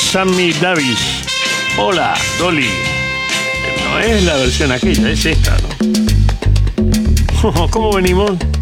Sammy Davis. Hola, Dolly. No es la versión aquella, es esta, ¿no? ¿Cómo venimos?